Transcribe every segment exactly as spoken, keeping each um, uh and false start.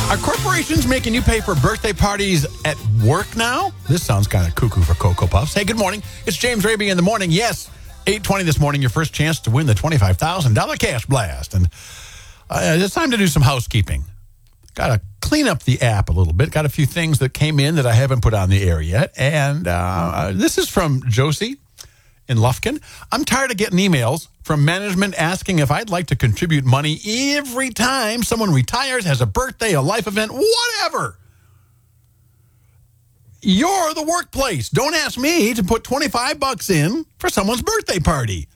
Are corporations making you pay for birthday parties at work now? This sounds kind of cuckoo for Cocoa Puffs. Hey, good morning. It's James Raby in the morning. Yes, eight twenty this morning, your first chance to win the twenty-five thousand dollars cash blast. And uh, it's time to do some housekeeping. Got to clean up the app a little bit. Got a few things that came in that I haven't put on the air yet. And uh, this is from Josie in Lufkin. I'm tired of getting emails from management asking if I'd like to contribute money every time someone retires, has a birthday, a life event, whatever. You're the workplace. Don't ask me to put twenty-five bucks in for someone's birthday party.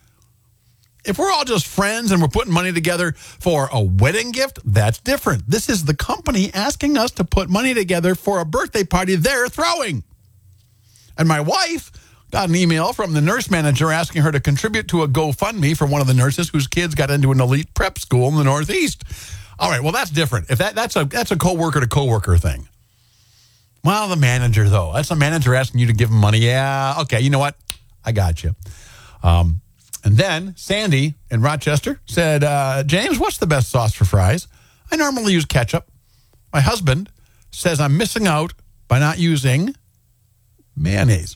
If we're all just friends and we're putting money together for a wedding gift, that's different. This is the company asking us to put money together for a birthday party they're throwing. And my wife got an email from the nurse manager asking her to contribute to a GoFundMe for one of the nurses whose kids got into an elite prep school in the Northeast. All right, well, that's different. If that that's a that's a coworker to coworker thing. Well, the manager, though. That's the manager asking you to give him money. Yeah, okay, you know what? I got you. Um, and then Sandy in Rochester said, uh, James, what's the best sauce for fries? I normally use ketchup. My husband says I'm missing out by not using mayonnaise.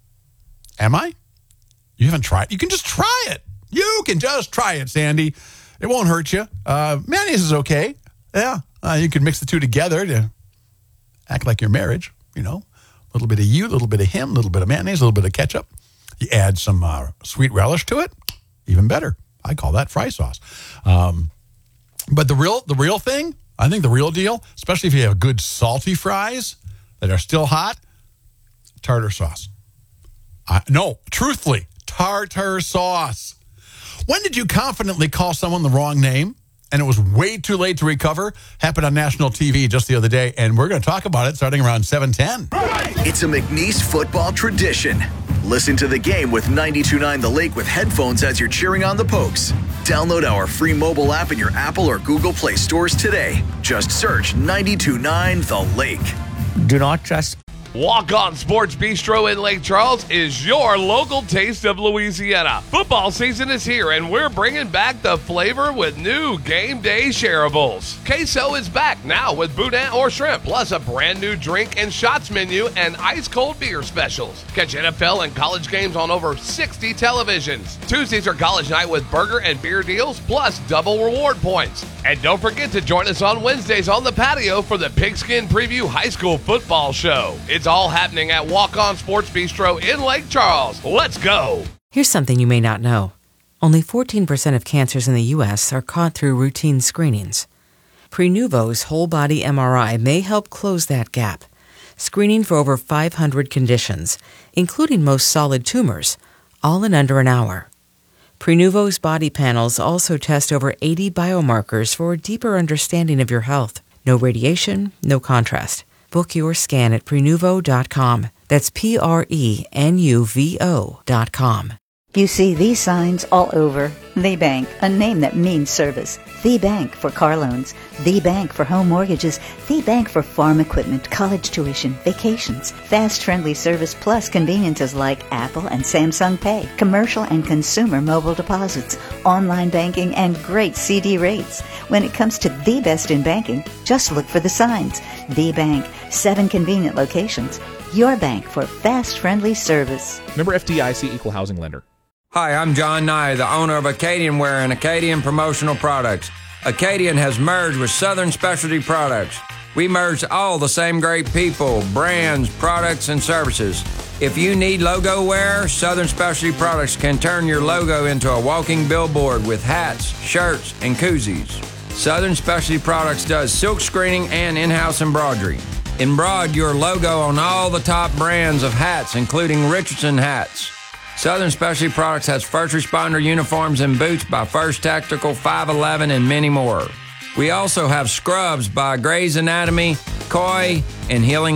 Am I? You haven't tried? You can just try it. You can just try it, Sandy. It won't hurt you. Uh, mayonnaise is okay. Yeah. Uh, you can mix the two together to act like your marriage, you know. A little bit of you, a little bit of him, a little bit of mayonnaise, a little bit of ketchup. You add some uh, sweet relish to it, even better. I call that fry sauce. Um, but the real, the real thing, I think the real deal, especially if you have good salty fries that are still hot, tartar sauce. Uh, no, truthfully, tartar sauce. When did you confidently call someone the wrong name and it was way too late to recover? Happened on national T V just the other day, and we're going to talk about it starting around seven ten. It's a McNeese football tradition. Listen to the game with ninety-two point nine The Lake with headphones as you're cheering on the Pokes. Download our free mobile app in your Apple or Google Play stores today. Just search ninety-two point nine The Lake. Do not trust. Walk On Sports Bistro in Lake Charles is your local taste of Louisiana. Football season is here, and we're bringing back the flavor with new game day shareables. Queso is back now with boudin or shrimp, plus a brand new drink and shots menu and ice-cold beer specials. Catch N F L and college games on over sixty televisions. Tuesdays are college night with burger and beer deals, plus double reward points. And don't forget to join us on Wednesdays on the patio for the Pigskin Preview High School Football Show. It's all happening at Walk On Sports Bistro in Lake Charles. Let's go. Here's something you may not know. Only fourteen percent of cancers in the U S are caught through routine screenings. Prenuvo's whole-body M R I may help close that gap, screening for over five hundred conditions, including most solid tumors, all in under an hour. Prenuvo's body panels also test over eighty biomarkers for a deeper understanding of your health. No radiation, no contrast. Book your scan at prenuvo dot com. That's P R E N U V O dot com. You see these signs all over. The Bank, a name that means service. The Bank for car loans. The Bank for home mortgages. The Bank for farm equipment, college tuition, vacations. Fast, friendly service plus conveniences like Apple and Samsung Pay. Commercial and consumer mobile deposits. Online banking and great C D rates. When it comes to the best in banking, just look for the signs. The Bank. Seven convenient locations. Your bank for fast, friendly service. Member F D I C Equal Housing Lender. Hi, I'm John Nye, the owner of Acadian Wear and Acadian Promotional Products. Acadian has merged with Southern Specialty Products. We merged all the same great people, brands, products, and services. If you need logo wear, Southern Specialty Products can turn your logo into a walking billboard with hats, shirts, and koozies. Southern Specialty Products does silk screening and in-house embroidery. Embroider your logo on all the top brands of hats, including Richardson hats. Southern Specialty Products has first responder uniforms and boots by First Tactical, five eleven, and many more. We also have scrubs by Grey's Anatomy, Koi, and Healing